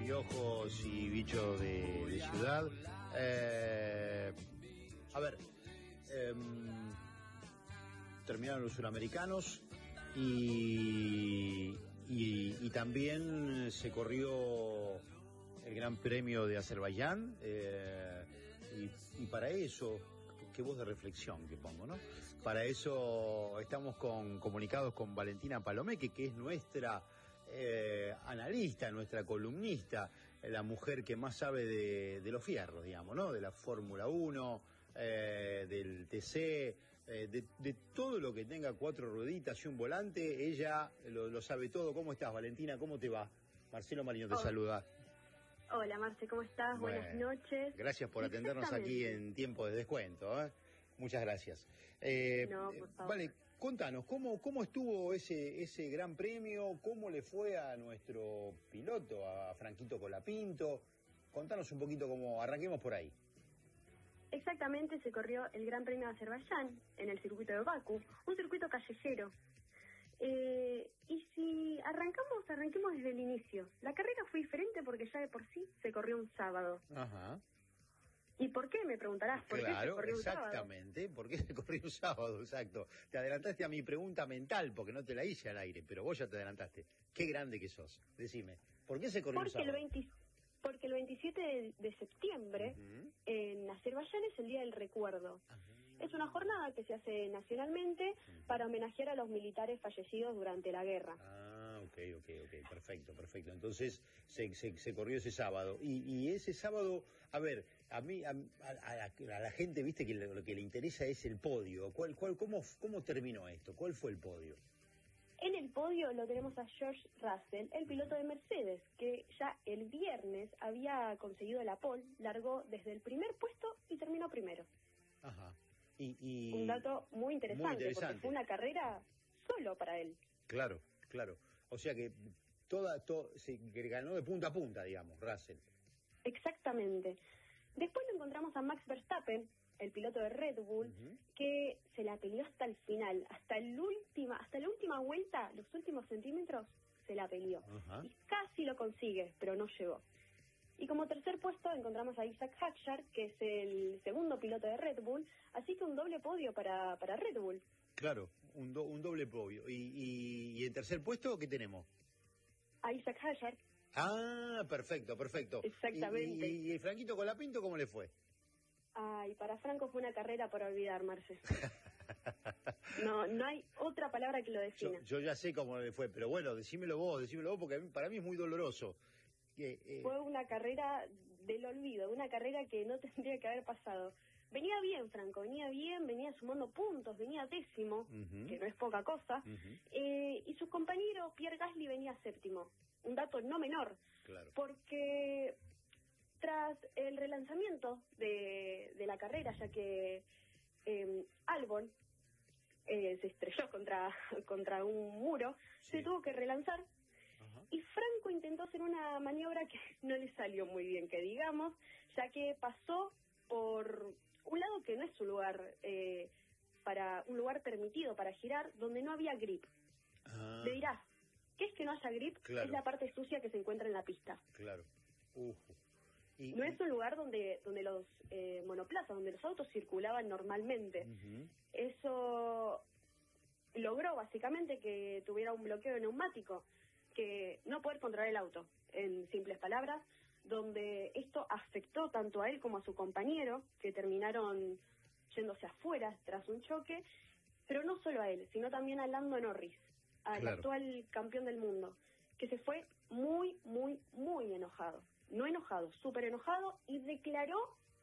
piojos y bichos de ciudad. A ver, terminaron los suramericanos y también se corrió el Gran Premio de Azerbaiyán, y para eso, qué voz de reflexión que pongo, ¿no? Para eso estamos comunicados con Valentina Palomeque, que es nuestra analista, nuestra columnista, la mujer que más sabe de los fierros, digamos, ¿no? De la Fórmula 1, del TC, de todo lo que tenga cuatro rueditas y un volante. Ella lo sabe todo. ¿Cómo estás, Valentina? ¿Cómo te va? Marcelo Mariño te saluda. Hola, Marce, ¿cómo estás? Bueno, buenas noches. Gracias por atendernos aquí en tiempo de descuento, ¿eh? Muchas gracias. No, por favor. Vale, contanos, ¿cómo estuvo ese gran premio? ¿Cómo le fue a nuestro piloto, a Franquito Colapinto? Contanos un poquito arranquemos por ahí. Exactamente, se corrió el Gran Premio de Azerbaiyán en el circuito de Bakú, un circuito callejero. Y si arranquemos desde el inicio. La carrera fue diferente porque ya de por sí se corrió un sábado. Ajá. ¿Y por qué? Me preguntarás. ¿Por qué se corrió un sábado? Exactamente. ¿Por qué se corrió un sábado? Exacto. Te adelantaste a mi pregunta mental porque no te la hice al aire, pero vos ya te adelantaste. Qué grande que sos. Decime, ¿por qué se corrió un sábado? Porque el 27 de septiembre en Azerbaiyán es el Día del Recuerdo. Es una jornada que se hace nacionalmente para homenajear a los militares fallecidos durante la guerra. Ah, ok, perfecto. Entonces se corrió ese sábado. Y ese sábado, a ver, a la gente, viste, que lo que le interesa es el podio. ¿Cómo terminó esto? ¿Cuál fue el podio? En el podio lo tenemos a George Russell, el piloto de Mercedes, que ya el viernes había conseguido la pole, largó desde el primer puesto y terminó primero. Ajá. Un dato muy interesante, porque fue una carrera solo para él. Claro. O sea que que ganó de punta a punta, digamos, Russell. Exactamente. Después lo encontramos a Max Verstappen, el piloto de Red Bull, que se la peleó hasta el final, hasta la última vuelta, los últimos centímetros, se la peleó. Ajá. Y casi lo consigue, pero no llegó. Y como tercer puesto encontramos a Isaac Hadjar, que es el segundo piloto de Red Bull, así que un doble podio para Red Bull. Claro, un doble podio. ¿Y en tercer puesto qué tenemos? A Isaac Hadjar. Ah, perfecto. Exactamente. ¿Y el Franquito Colapinto cómo le fue? Ay, para Franco fue una carrera por olvidar, Marce. No hay otra palabra que lo defina. Yo ya sé cómo le fue, pero bueno, decímelo vos, porque para mí es muy doloroso. Fue una carrera del olvido, una carrera que no tendría que haber pasado. Venía bien, Franco, venía sumando puntos, venía décimo, que no es poca cosa, y su compañero Pierre Gasly venía séptimo. Un dato no menor, claro. Porque tras el relanzamiento de la carrera, ya que Albon se estrelló contra un muro, se tuvo que relanzar. Ajá. Y Franco intentó hacer una maniobra que no le salió muy bien, que digamos, ya que pasó por un lado que no es un lugar permitido para girar, donde no había grip. Me dirás, ¿qué es que no haya grip? Claro. Es la parte sucia que se encuentra en la pista. Claro. No es un lugar donde los monoplazas, donde los autos circulaban normalmente. Eso logró básicamente que tuviera un bloqueo neumático, que no poder controlar el auto, en simples palabras, donde esto afectó tanto a él como a su compañero, que terminaron yéndose afuera tras un choque, pero no solo a él, sino también a Lando Norris, al actual campeón del mundo, que se fue muy enojado. No enojado, súper enojado, y declaró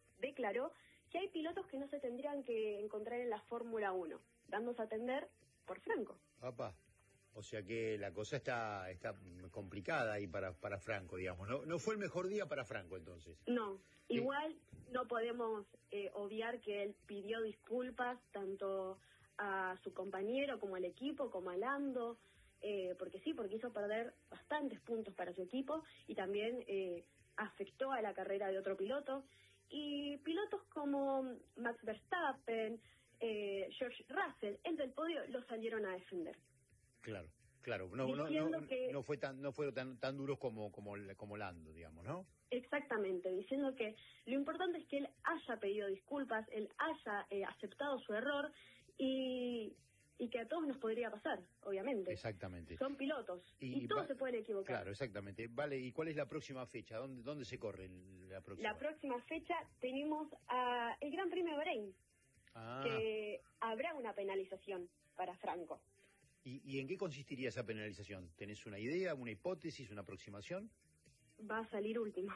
que hay pilotos que no se tendrían que encontrar en la Fórmula 1, dándose a atender por Franco. Papá. O sea que la cosa está complicada ahí para Franco, digamos. No fue el mejor día para Franco, entonces. No, igual no podemos obviar que él pidió disculpas tanto a su compañero como al equipo, como a Lando, porque hizo perder bastantes puntos para su equipo y también afectó a la carrera de otro piloto. Y pilotos como Max Verstappen, George Russell, el del podio, lo salieron a defender. Claro. Claro, no fueron tan duros como Lando, digamos, ¿no? Exactamente, diciendo que lo importante es que él haya pedido disculpas, él haya aceptado su error y que a todos nos podría pasar, obviamente. Exactamente. Son pilotos y todos se pueden equivocar. Claro, exactamente. Vale, ¿y cuál es la próxima fecha? ¿Dónde se corre la próxima? La próxima fecha tenemos el Gran Premio de Bahrein, que habrá una penalización para Franco. ¿Y en qué consistiría esa penalización? ¿Tenés una idea, una hipótesis, una aproximación? Va a salir último.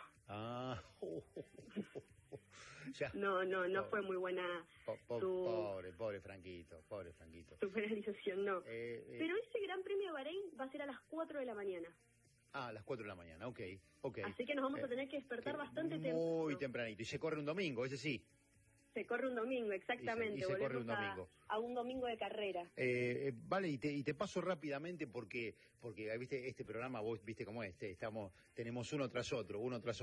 Ya. No fue muy buena pobre Franquito. Su penalización, no. Pero ese Gran Premio de Bahrein va a ser a las 4 de la mañana. A las 4 de la mañana, ok. Así que nos vamos a tener que despertar bastante temprano. Muy tempranito. Y se corre un domingo, ese sí. Se corre un domingo, exactamente. Y se corre un domingo. A un domingo de carrera. Vale, y te paso rápidamente porque viste este programa, vos viste cómo es, tenemos uno tras otro.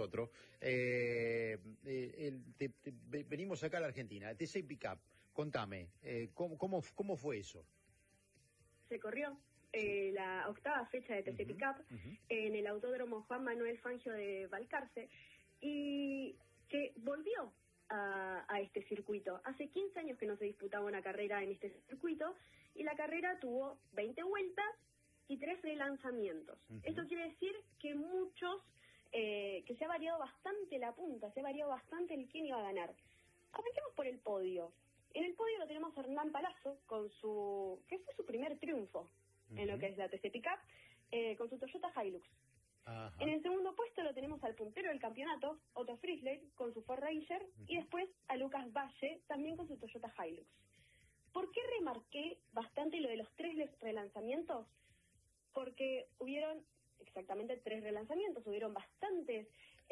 Venimos acá a la Argentina, el TC Pickup, contame, ¿cómo fue eso? Se corrió la octava fecha de TC Pickup en el Autódromo Juan Manuel Fangio de Balcarce, y que volvió a este circuito. Hace 15 años que no se disputaba una carrera en este circuito, y la carrera tuvo 20 vueltas y 3 relanzamientos. Esto quiere decir que que se ha variado bastante la punta, se ha variado bastante el quién iba a ganar. Comencemos por el podio. En el podio lo tenemos a Hernán Palazzo, que fue su primer triunfo en lo que es la TC Pickup, con su Toyota Hilux. Ajá. En el segundo puesto lo tenemos al puntero del campeonato, Otto Frizzler, con su Ford Ranger, y después a Lucas Valle, también con su Toyota Hilux. ¿Por qué remarqué bastante lo de los 3 relanzamientos? Porque hubieron exactamente 3 relanzamientos, hubieron bastantes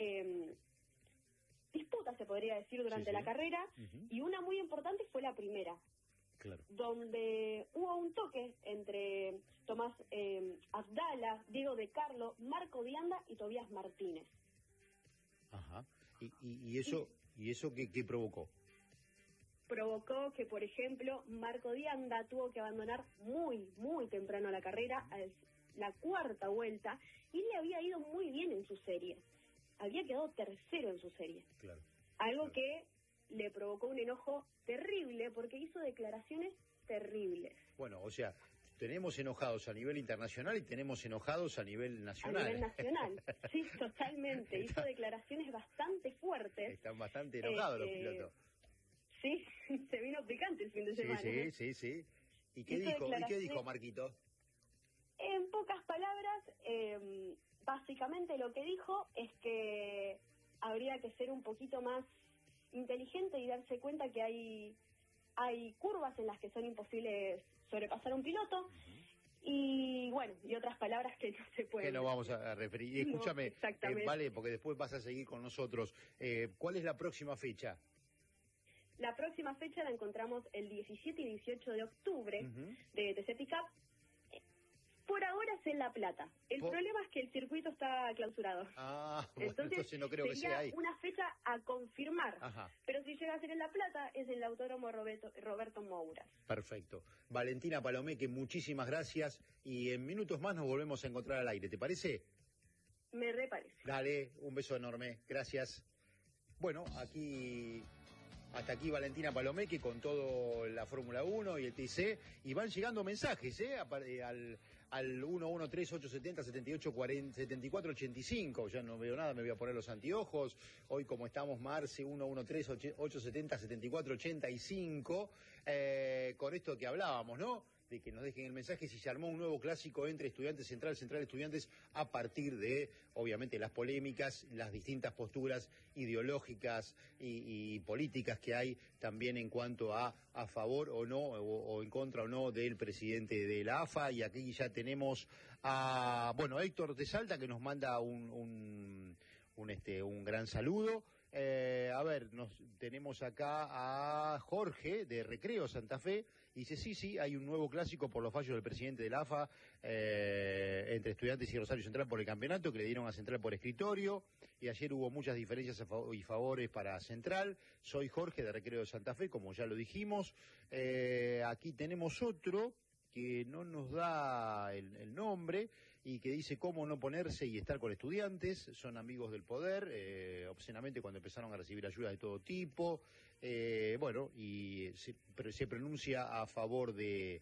disputas, se podría decir, durante la carrera, y una muy importante fue la primera. Claro. Donde hubo un toque entre Tomás Abdala, Diego De Carlo, Marco Dianda y Tobías Martínez. Ajá. ¿Y eso qué provocó? Provocó que, por ejemplo, Marco Dianda tuvo que abandonar muy temprano la carrera, a la cuarta vuelta, y le había ido muy bien en su serie. Había quedado tercero en su serie. Claro. Algo que le provocó un enojo terrible, porque hizo declaraciones terribles. Bueno, o sea, tenemos enojados a nivel internacional y tenemos enojados a nivel nacional. A nivel nacional, sí, totalmente. Hizo declaraciones bastante fuertes. Están bastante enojados los pilotos. Sí, se vino picante el fin de semana. Sí. ¿Y qué dijo Marquito? En pocas palabras, básicamente lo que dijo es que habría que ser un poquito más inteligente y darse cuenta que hay curvas en las que son imposibles sobrepasar a un piloto, y bueno, y otras palabras que no se pueden. Que no vamos a referir. Y escúchame, vale, porque después vas a seguir con nosotros. ¿Cuál es la próxima fecha? La próxima fecha la encontramos el 17 y 18 de octubre de TC Pickup. Por ahora es en La Plata. El problema es que el circuito está clausurado. Bueno, entonces no creo que sea ahí. Una fecha a confirmar. Ajá. Pero si llega a ser en La Plata, es en el Autódromo Roberto Moura. Perfecto. Valentina Palomeque, muchísimas gracias. Y en minutos más nos volvemos a encontrar al aire. ¿Te parece? Me reparece. Dale, un beso enorme. Gracias. Bueno, hasta aquí Valentina Palomeque con todo la Fórmula 1 y el TC. Y van llegando mensajes, al 113-870-7840-7485. Ya no veo nada, me voy a poner los anteojos. Hoy, como estamos, Marce, 113-870-7485. Con esto que hablábamos, ¿no? De que nos dejen el mensaje si se armó un nuevo clásico entre Estudiantes Central Estudiantes, a partir de, obviamente, las polémicas, las distintas posturas ideológicas y políticas que hay también en cuanto a favor o no, o en contra o no del presidente de la AFA. Y aquí ya tenemos a, Héctor de Salta, que nos manda un gran saludo. Tenemos acá a Jorge de Recreo Santa Fe. Dice, sí, hay un nuevo clásico por los fallos del presidente de la AFA entre Estudiantes y Rosario Central por el campeonato, que le dieron a Central por escritorio, y ayer hubo muchas diferencias y favores para Central. Soy Jorge de Recreo de Santa Fe, como ya lo dijimos. Aquí tenemos otro que no nos da el nombre y que dice cómo no ponerse y estar con estudiantes. Son amigos del poder, obscenamente cuando empezaron a recibir ayuda de todo tipo. Bueno, y se pronuncia a favor de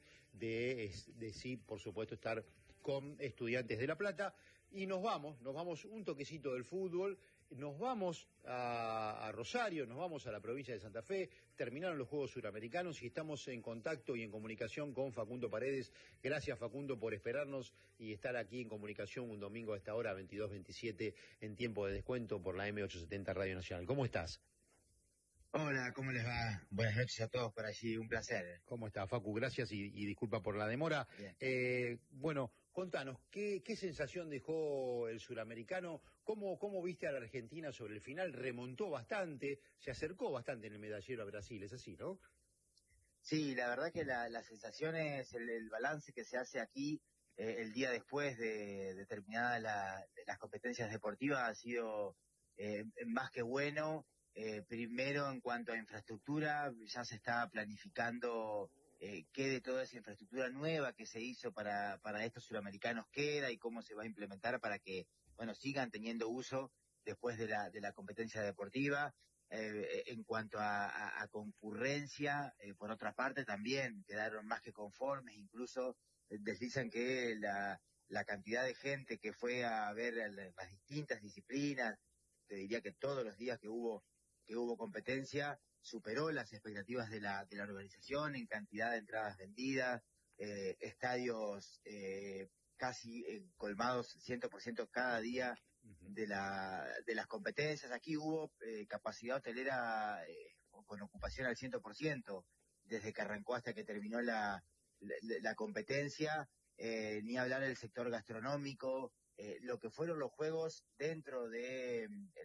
sí, por supuesto, estar con Estudiantes de La Plata. Y nos vamos un toquecito del fútbol, nos vamos a Rosario, nos vamos a la provincia de Santa Fe. Terminaron los Juegos Suramericanos y estamos en contacto y en comunicación con Facundo Paredes. Gracias, Facundo, por esperarnos y estar aquí en comunicación un domingo a esta hora, 22:27, en tiempo de descuento por la M870 Radio Nacional. ¿Cómo estás? Hola, ¿cómo les va? Buenas noches a todos por allí, un placer. ¿Cómo está, Facu? Gracias y disculpa por la demora. Bueno, contanos, ¿qué sensación dejó el suramericano? ¿Cómo viste a la Argentina sobre el final? Remontó bastante, se acercó bastante en el medallero a Brasil, es así, ¿no? Sí, la verdad que la sensación es el balance que se hace aquí el día después de terminadas las competencias deportivas ha sido más que bueno. Primero, en cuanto a infraestructura, ya se está planificando qué de toda esa infraestructura nueva que se hizo para estos suramericanos queda y cómo se va a implementar para que, bueno, sigan teniendo uso después de la competencia deportiva. En cuanto a concurrencia, por otra parte, también quedaron más que conformes, incluso deslizan que la cantidad de gente que fue a ver las distintas disciplinas, te diría que todos los días que hubo competencia, superó las expectativas de la organización en cantidad de entradas vendidas, estadios casi colmados 100% cada día de las competencias. Aquí hubo capacidad hotelera con ocupación al 100%, desde que arrancó hasta que terminó la competencia, ni hablar del sector gastronómico, lo que fueron los juegos dentro de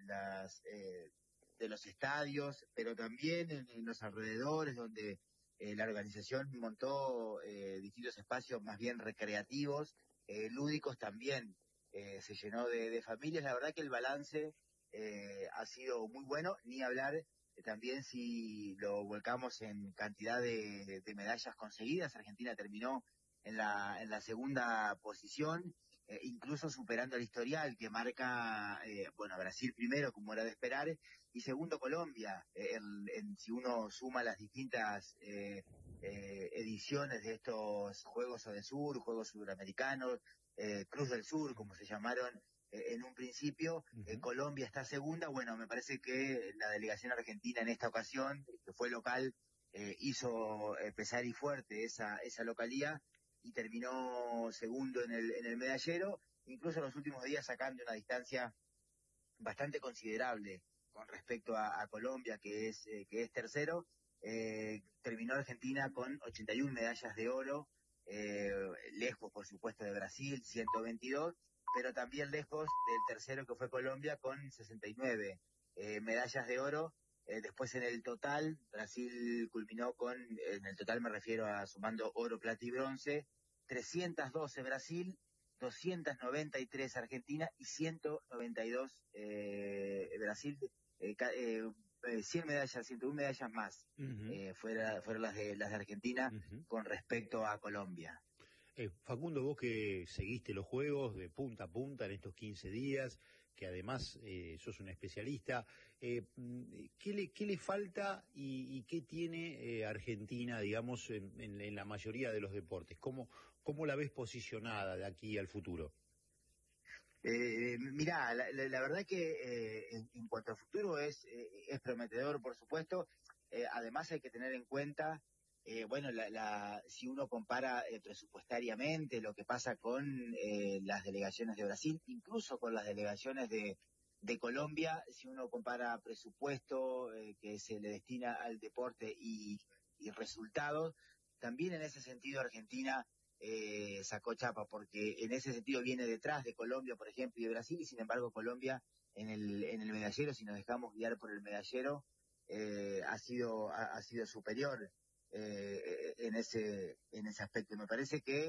de los estadios, pero también en los alrededores, donde la organización montó distintos espacios más bien recreativos, lúdicos también, se llenó de familias. La verdad que el balance ha sido muy bueno, ni hablar también si lo volcamos en cantidad de medallas conseguidas. Argentina terminó en la segunda posición, incluso superando el historial que marca, bueno, Brasil primero, como era de esperar, y segundo Colombia. Si uno suma las distintas ediciones de estos Juegos Sur, Juegos Suramericanos, Cruz del Sur, como se llamaron en un principio, Colombia está segunda. Bueno, me parece que la delegación argentina en esta ocasión, que fue local, hizo pesar y fuerte esa localía, y terminó segundo en el medallero, incluso en los últimos días sacando una distancia bastante considerable con respecto a Colombia, que es tercero. Terminó Argentina con 81 medallas de oro, lejos por supuesto de Brasil, 122, pero también lejos del tercero, que fue Colombia, con 69 medallas de oro. Después en el total, Brasil culminó en el total me refiero a sumando oro, plata y bronce, 312 Brasil, 293 Argentina y 192 Brasil, 100 medallas, 101 medallas más, fueron las de Argentina con respecto a Colombia. Facundo, vos que seguiste los Juegos de punta a punta en estos 15 días, que además sos un especialista, ¿qué le falta y qué tiene Argentina, digamos, en la mayoría de los deportes? ¿Cómo la ves posicionada de aquí al futuro? Mirá, la verdad que en cuanto al futuro es prometedor, por supuesto. Además hay que tener en cuenta, bueno, si uno compara presupuestariamente lo que pasa con las delegaciones de Brasil, incluso con las delegaciones de Colombia, si uno compara presupuesto que se le destina al deporte y resultados, también en ese sentido Argentina sacó chapa, porque en ese sentido viene detrás de Colombia, por ejemplo, y de Brasil, y sin embargo Colombia en el medallero, si nos dejamos guiar por el medallero, ha sido superior en ese aspecto. Me parece que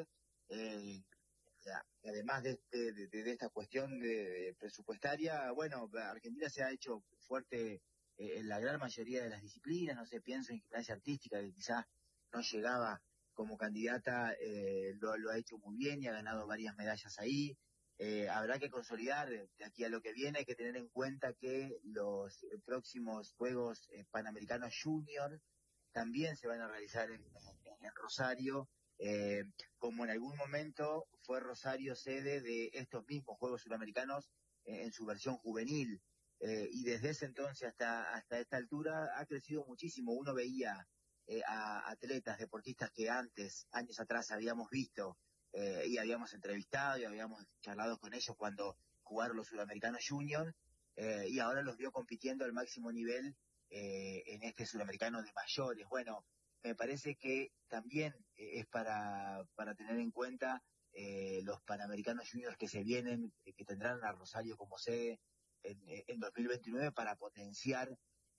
además de esta cuestión presupuestaria, bueno, Argentina se ha hecho fuerte en la gran mayoría de las disciplinas. No sé, pienso en gimnasia artística, que quizás no llegaba como candidata lo ha hecho muy bien y ha ganado varias medallas ahí. Habrá que consolidar de aquí a lo que viene. Hay que tener en cuenta que los próximos Juegos Panamericanos Junior también se van a realizar en Rosario, como en algún momento fue Rosario sede de estos mismos Juegos Suramericanos en su versión juvenil. Y desde ese entonces hasta esta altura ha crecido muchísimo. Uno veía a atletas, deportistas que antes, años atrás, habíamos visto y habíamos entrevistado y habíamos charlado con ellos cuando jugaron los Suramericanos Junior, y ahora los vio compitiendo al máximo nivel en este Suramericano de mayores. Bueno, me parece que también es para tener en cuenta los Panamericanos Juniors que se vienen, que tendrán a Rosario como sede en 2029 para potenciar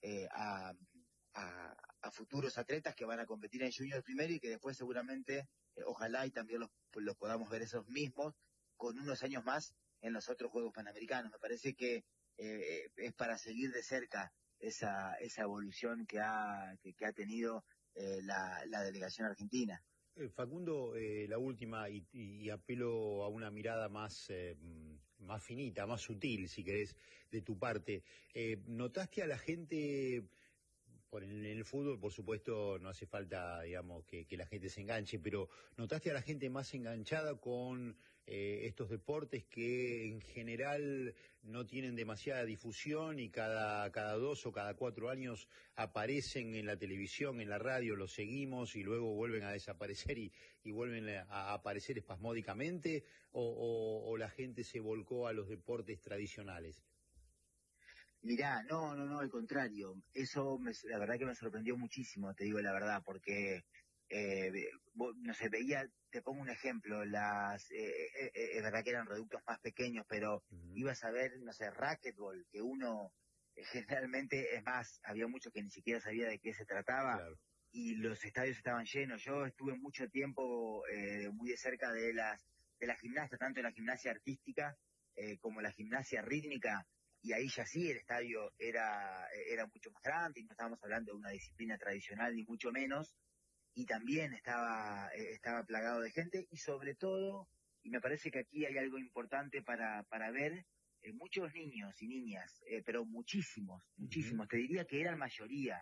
a futuros atletas que van a competir en Junior primero y que después seguramente, ojalá y también los podamos ver esos mismos con unos años más en los otros Juegos Panamericanos. Me parece que es para seguir de cerca esa evolución que ha tenido la delegación argentina. Facundo, la última, y apelo a una mirada más finita, más sutil, si querés, de tu parte. ¿Notaste a la gente, en el fútbol, por supuesto, no hace falta, digamos, que la gente se enganche, pero notaste a la gente más enganchada con estos deportes que en general no tienen demasiada difusión y cada 2 o cada 4 años aparecen en la televisión, en la radio, los seguimos y luego vuelven a desaparecer y vuelven a aparecer espasmódicamente, o la gente se volcó a los deportes tradicionales? Mirá, no, al contrario. Eso la verdad que me sorprendió muchísimo, te digo la verdad, porque no sé, veía, te pongo un ejemplo, es verdad que eran reductos más pequeños, pero ibas a ver, no sé, racquetball, que uno generalmente, es más, había muchos que ni siquiera sabía de qué se trataba. Claro. Y los estadios estaban llenos. Yo estuve mucho tiempo muy de cerca de la gimnasia, tanto en la gimnasia artística como la gimnasia rítmica, y ahí ya sí el estadio era mucho más grande, y no estábamos hablando de una disciplina tradicional ni mucho menos, y también estaba plagado de gente, y sobre todo, y me parece que aquí hay algo importante para ver, muchos niños y niñas, pero muchísimos, te diría que eran mayoría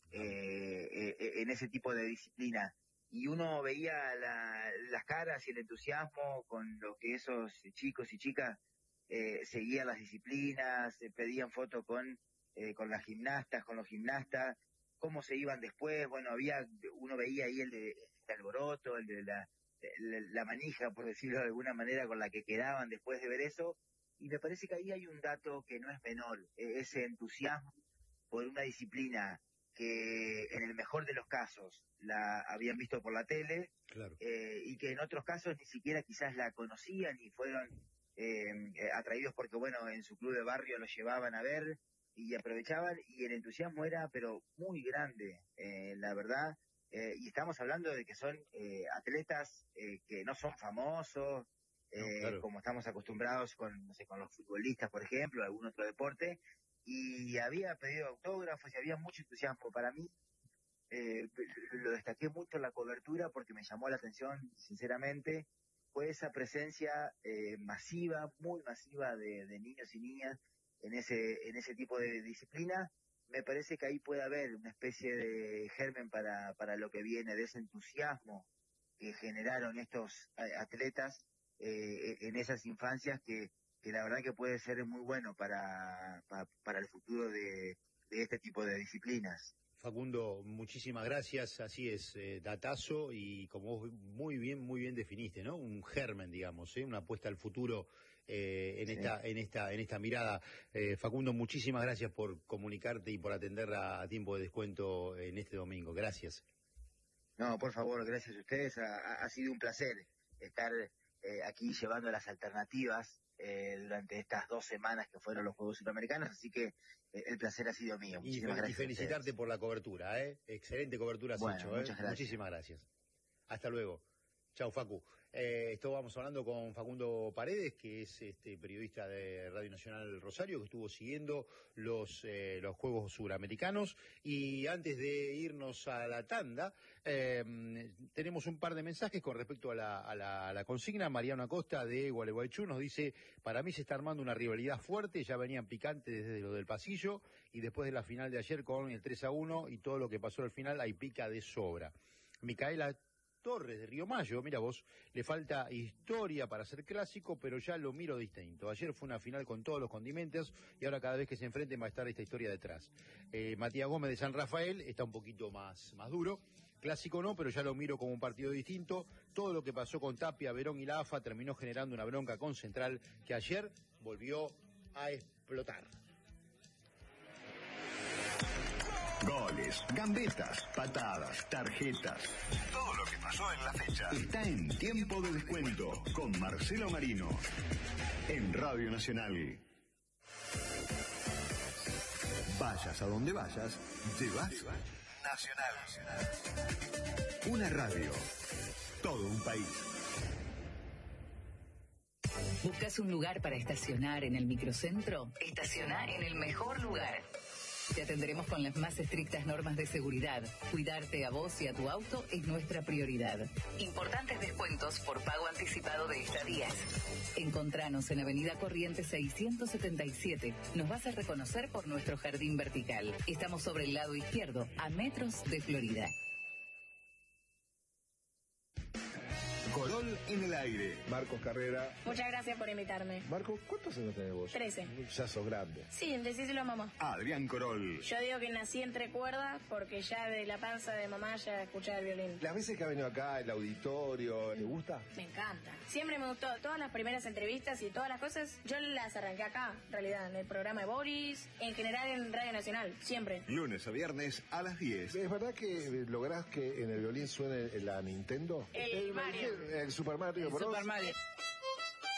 en ese tipo de disciplina, y uno veía las caras y el entusiasmo con lo que esos chicos y chicas seguían las disciplinas, pedían fotos con las gimnastas, con los gimnastas, cómo se iban después. Bueno, uno veía ahí el alboroto, el de la manija, por decirlo de alguna manera, con la que quedaban después de ver eso, y me parece que ahí hay un dato que no es menor, ese entusiasmo por una disciplina que en el mejor de los casos la habían visto por la tele, claro, y que en otros casos ni siquiera quizás la conocían y fueron atraídos porque, bueno, en su club de barrio lo llevaban a ver y aprovechaban, y el entusiasmo era pero muy grande, la verdad, y estamos hablando de que son atletas que no son famosos, claro, como estamos acostumbrados con, no sé, con los futbolistas, por ejemplo, algún otro deporte, y había pedido autógrafos y había mucho entusiasmo. Para mí, lo destaqué mucho en la cobertura porque me llamó la atención, sinceramente, fue esa presencia masiva, muy masiva de niños y niñas en ese tipo de disciplina. Me parece que ahí puede haber una especie de germen para lo que viene, de ese entusiasmo que generaron estos atletas en esas infancias, que la verdad que puede ser muy bueno para el futuro de este tipo de disciplinas. Facundo, muchísimas gracias, así es, datazo, y como vos muy bien definiste, ¿no? Un germen, digamos, una apuesta al futuro en esta mirada. Facundo, muchísimas gracias por comunicarte y por atender a tiempo de descuento en este domingo. Gracias. No, por favor, gracias a ustedes. Ha sido un placer estar aquí llevando las alternativas durante estas 2 semanas que fueron los Juegos Suramericanos, así que el placer ha sido mío. Muchísimas gracias. Y felicitarte por la cobertura, ¿eh? Excelente cobertura has hecho, ¿eh? Muchas gracias. Muchísimas gracias. Hasta luego. Chau, Facu. Estábamos hablando con Facundo Paredes, que es periodista de Radio Nacional Rosario, que estuvo siguiendo los Juegos Suramericanos. Y antes de irnos a la tanda, tenemos un par de mensajes con respecto a la consigna. Mariano Acosta de Gualeguaychú nos dice: para mí se está armando una rivalidad fuerte, ya venían picantes desde lo del pasillo, y después de la final de ayer con el 3-1 y todo lo que pasó al final, hay pica de sobra. Micaela Torres de Río Mayo, mira vos, le falta historia para ser clásico, pero ya lo miro distinto. Ayer fue una final con todos los condimentos y ahora cada vez que se enfrenten va a estar esta historia detrás. Matías Gómez de San Rafael está un poquito más duro. Clásico no, pero ya lo miro como un partido distinto. Todo lo que pasó con Tapia, Verón y la AFA terminó generando una bronca con Central que ayer volvió a explotar. Goles, gambetas, patadas, tarjetas. Todo lo que pasó en la fecha está en Tiempo de Descuento con Marcelo Marino en Radio Nacional. Vayas a donde vayas, llevas Nacional. Una radio, todo un país. ¿Buscas un lugar para estacionar en el microcentro? Estaciona en el mejor lugar. Te atenderemos con las más estrictas normas de seguridad. Cuidarte a vos y a tu auto es nuestra prioridad. Importantes descuentos por pago anticipado de estadías. Encontranos en Avenida Corrientes 677. Nos vas a reconocer por nuestro jardín vertical. Estamos sobre el lado izquierdo, a metros de Florida. Corol en el aire. Marcos Carrera. Muchas gracias por invitarme. Marcos, ¿cuántos años tenés vos? 13. Ya sos grande. Sí, decíselo a mamá. Adrián Corol. Yo digo que nací entre cuerdas porque ya de la panza de mamá ya escuchaba el violín. Las veces que ha venido acá, el auditorio, ¿te gusta? Me encanta. Siempre me gustó. Todas las primeras entrevistas y todas las cosas, yo las arranqué acá, en realidad, en el programa de Boris, en general en Radio Nacional, siempre. Lunes a viernes a las 10. ¿Es verdad que lográs que en el violín suene la Nintendo? El Mario. El Super Mario Bros. Super Mario.